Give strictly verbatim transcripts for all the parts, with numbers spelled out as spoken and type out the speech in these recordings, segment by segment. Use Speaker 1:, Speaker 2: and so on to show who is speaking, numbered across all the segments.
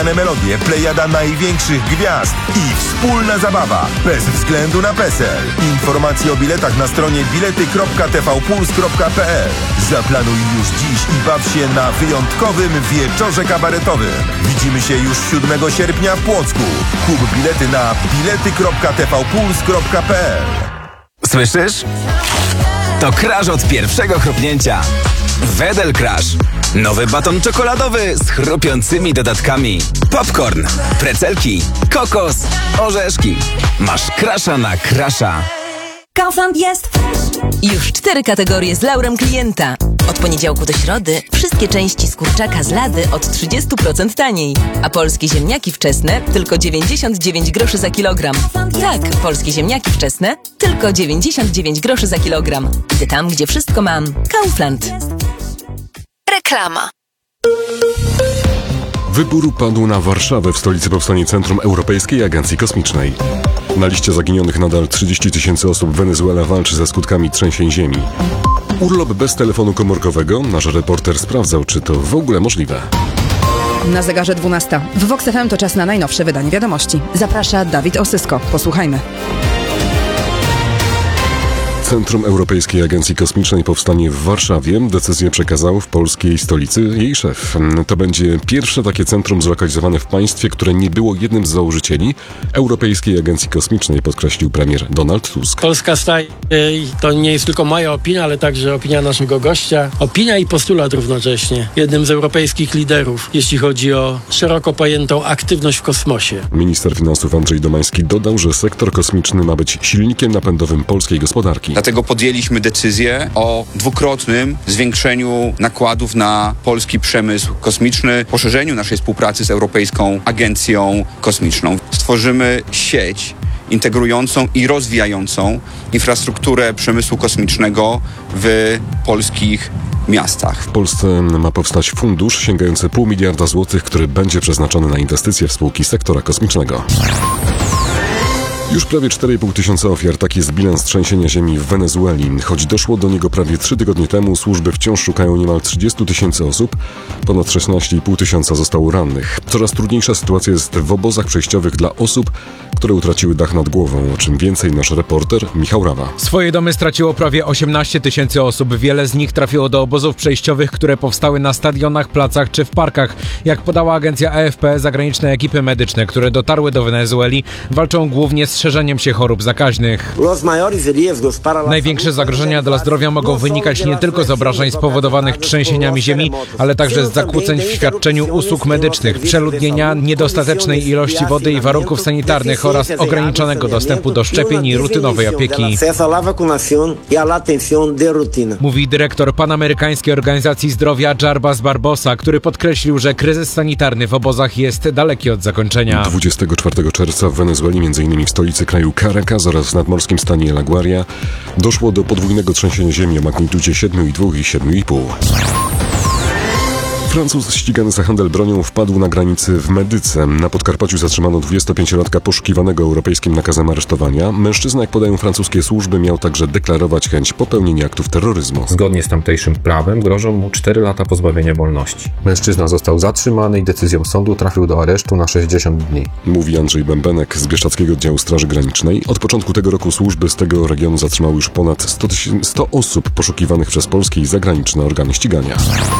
Speaker 1: melodie, plejada największych gwiazd i wspólna zabawa, bez względu na PESEL. Informacje o biletach na stronie bilety kropka t v puls kropka p l. Zaplanuj już dziś i baw się na wyjątkowym wieczorze kabaretowym. Widzimy się już siódmego sierpnia w Płocku. Kup bilety na bilety kropka t v puls kropka p l.
Speaker 2: Słyszysz? To crash od pierwszego chrupnięcia. Wedel Crash. Nowy baton czekoladowy z chrupiącymi dodatkami. Popcorn, precelki, kokos, orzeszki. Masz crasha na crasha.
Speaker 3: Kaufland jest już cztery kategorie z laurem klienta. Od poniedziałku do środy wszystkie części z kurczaka z lady od trzydzieści procent taniej. A polskie ziemniaki wczesne tylko dziewięćdziesiąt dziewięć groszy za kilogram. Tak, polskie ziemniaki wczesne tylko dziewięćdziesiąt dziewięć groszy za kilogram. Idę tam, gdzie wszystko mam. Kaufland. Reklama.
Speaker 4: Wybór padł na Warszawę. W stolicy powstanie Centrum Europejskiej Agencji Kosmicznej. Na liście zaginionych nadal trzydzieści tysięcy osób. Wenezuela walczy ze skutkami trzęsień ziemi. Urlop bez telefonu komórkowego. Nasz reporter sprawdzał, czy to w ogóle możliwe.
Speaker 5: Na zegarze dwunasta. W Vox F M to czas na najnowsze wydanie wiadomości. Zaprasza Dawid Osysko. Posłuchajmy.
Speaker 4: Centrum Europejskiej Agencji Kosmicznej powstanie w Warszawie. Decyzję przekazał w polskiej stolicy jej szef. To będzie pierwsze takie centrum zlokalizowane w państwie, które nie było jednym z założycieli Europejskiej Agencji Kosmicznej, podkreślił premier Donald Tusk.
Speaker 6: Polska staje, i to nie jest tylko moja opinia, ale także opinia naszego gościa, opinia i postulat równocześnie, jednym z europejskich liderów, jeśli chodzi o szeroko pojętą aktywność w kosmosie.
Speaker 4: Minister finansów Andrzej Domański dodał, że sektor kosmiczny ma być silnikiem napędowym polskiej gospodarki.
Speaker 7: Dlatego podjęliśmy decyzję o dwukrotnym zwiększeniu nakładów na polski przemysł kosmiczny, poszerzeniu naszej współpracy z Europejską Agencją Kosmiczną. Stworzymy sieć integrującą i rozwijającą infrastrukturę przemysłu kosmicznego w polskich miastach.
Speaker 4: W Polsce ma powstać fundusz sięgający pół miliarda złotych, który będzie przeznaczony na inwestycje w spółki sektora kosmicznego. Już prawie cztery i pół tysiąca ofiar. Taki jest bilans trzęsienia ziemi w Wenezueli. Choć doszło do niego prawie trzy tygodnie temu, służby wciąż szukają niemal trzydzieści tysięcy osób. Ponad szesnaście i pół tysiąca zostało rannych. Coraz trudniejsza sytuacja jest w obozach przejściowych dla osób, które utraciły dach nad głową. O czym więcej nasz reporter Michał Rawa.
Speaker 8: Swoje domy straciło prawie osiemnaście tysięcy osób. Wiele z nich trafiło do obozów przejściowych, które powstały na stadionach, placach czy w parkach. Jak podała agencja A F P, zagraniczne ekipy medyczne, które dotarły do Wenezueli, walczą głównie z szerzeniem się chorób zakaźnych. Największe zagrożenia dla zdrowia mogą wynikać nie tylko z obrażeń spowodowanych trzęsieniami ziemi, ale także z zakłóceń w świadczeniu usług medycznych, przeludnienia, niedostatecznej ilości wody i warunków sanitarnych oraz ograniczonego dostępu do szczepień i rutynowej opieki. Mówi dyrektor Panamerykańskiej Organizacji Zdrowia Jarbas Barbosa, który podkreślił, że kryzys sanitarny w obozach jest daleki od zakończenia.
Speaker 4: dwudziestego czwartego czerwca w Wenezueli, między innymi w stolicy kraju Caracas oraz w nadmorskim stanie La Guaria, doszło do podwójnego trzęsienia ziemi o magnitudzie siedem i dwa i siedem i pół. Francuz ścigany za handel bronią wpadł na granicy w Medyce. Na Podkarpaciu zatrzymano dwudziestopięciolatka poszukiwanego europejskim nakazem aresztowania. Mężczyzna, jak podają francuskie służby, miał także deklarować chęć popełnienia aktów terroryzmu.
Speaker 9: Zgodnie z tamtejszym prawem grożą mu cztery lata pozbawienia wolności. Mężczyzna został zatrzymany i decyzją sądu trafił do aresztu na sześćdziesiąt dni.
Speaker 4: Mówi Andrzej Bębenek z Bieszczadzkiego Oddziału Straży Granicznej. Od początku tego roku służby z tego regionu zatrzymały już ponad sto osób poszukiwanych przez polskie i zagraniczne organy ścigania.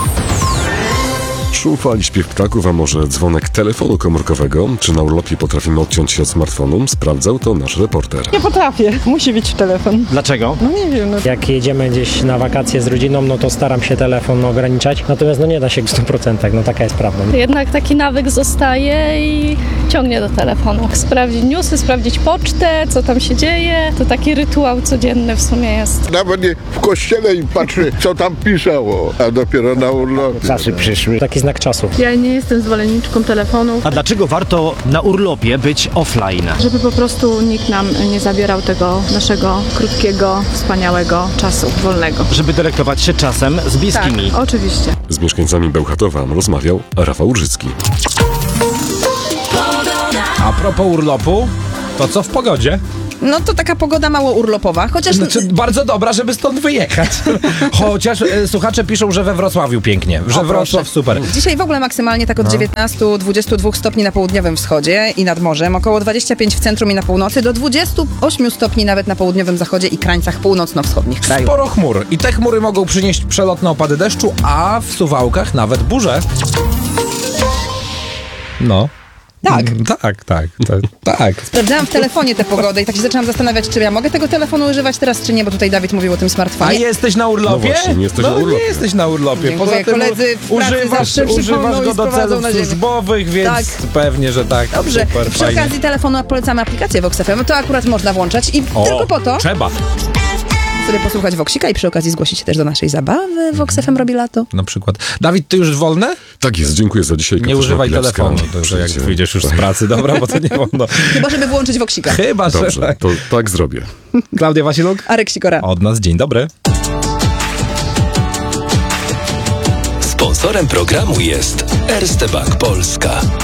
Speaker 4: Szum fali, śpiew ptaków, a może dzwonek telefonu komórkowego? Czy na urlopie potrafimy odciąć się od smartfonu? Sprawdzał to nasz reporter.
Speaker 10: Nie potrafię. Musi być telefon.
Speaker 11: Dlaczego?
Speaker 10: No nie wiem. No.
Speaker 11: Jak jedziemy gdzieś na wakacje z rodziną, no to staram się telefon ograniczać. Natomiast no nie da się w stu procentach. No taka jest prawda.
Speaker 12: Jednak taki nawyk zostaje i ciągnie do telefonu. Sprawdzić newsy, sprawdzić pocztę, co tam się dzieje. To taki rytuał codzienny w sumie jest.
Speaker 13: Nawet nie w kościele i patrzy, co tam pisało, a dopiero na urlopie.
Speaker 11: Czasy przyszły. Taki znak czasów.
Speaker 10: Ja nie jestem zwolenniczką telefonu.
Speaker 11: A dlaczego warto na urlopie być offline?
Speaker 10: Żeby po prostu nikt nam nie zabierał tego naszego krótkiego, wspaniałego czasu wolnego.
Speaker 11: Żeby delektować się czasem z bliskimi.
Speaker 10: Tak, oczywiście.
Speaker 4: Z mieszkańcami Bełchatowa rozmawiał Rafał Rzycki.
Speaker 8: A propos urlopu, to co w pogodzie?
Speaker 5: No to taka pogoda mało urlopowa, chociaż...
Speaker 14: Znaczy, bardzo dobra, żeby stąd wyjechać. Chociaż e, słuchacze piszą, że we Wrocławiu pięknie, że
Speaker 5: O,
Speaker 14: Wrocław
Speaker 5: proszę.
Speaker 14: super.
Speaker 5: Dzisiaj w ogóle maksymalnie tak od
Speaker 14: No.
Speaker 5: dziewiętnaście do dwudziestu dwóch stopni na południowym wschodzie i nad morzem, około dwadzieścia pięć w centrum i na północy, do dwudziestu ośmiu stopni nawet na południowym zachodzie i krańcach północno-wschodnich kraju.
Speaker 14: Sporo chmur i te chmury mogą przynieść przelotne opady deszczu, a w Suwałkach nawet burze. No.
Speaker 5: Tak.
Speaker 14: Mm, Tak, tak, tak, tak.
Speaker 5: Sprawdzałam w telefonie tę pogodę i tak się zaczęłam zastanawiać, czy ja mogę tego telefonu używać teraz, czy nie, bo tutaj Dawid mówił o tym
Speaker 14: A
Speaker 5: smartfonie.
Speaker 14: jesteś na urlopie?
Speaker 4: No właśnie, nie jesteś
Speaker 14: no,
Speaker 4: na urlopie.
Speaker 14: nie jesteś na urlopie.
Speaker 5: Dziękuję.
Speaker 14: Poza tym
Speaker 5: Koledzy w pracy
Speaker 14: używasz,
Speaker 5: zawsze przypomną
Speaker 14: używasz
Speaker 5: i
Speaker 14: go do
Speaker 5: sprowadzą
Speaker 14: celów
Speaker 5: na ziemię.
Speaker 14: służbowych, więc
Speaker 5: Tak.
Speaker 14: pewnie, że tak.
Speaker 5: Dobrze,
Speaker 14: Super,
Speaker 5: przy
Speaker 14: fajnie.
Speaker 5: okazji telefonu polecamy aplikację Vox F M, to akurat można włączać i
Speaker 14: O,
Speaker 5: tylko po to
Speaker 14: trzeba.
Speaker 5: sobie posłuchać Voxika i przy okazji zgłosić się też do naszej zabawy. Vox F M robi lato.
Speaker 14: Na przykład. Dawid, ty już wolny?
Speaker 4: Tak jest, dziękuję za dzisiaj.
Speaker 14: Nie
Speaker 4: Katarzyna
Speaker 14: używaj
Speaker 4: Pilewska.
Speaker 14: telefonu, to, że jak
Speaker 4: Przyjdzie.
Speaker 14: wyjdziesz już z pracy, dobra, bo to nie wolno.
Speaker 5: Chyba, żeby włączyć Voxika.
Speaker 14: Chyba, że
Speaker 4: Dobrze,
Speaker 14: tak.
Speaker 4: to tak zrobię.
Speaker 14: Klaudia Wasiluk?
Speaker 5: Arek Sikora.
Speaker 14: Od nas dzień dobry.
Speaker 15: Sponsorem programu jest Erste Bank Polska.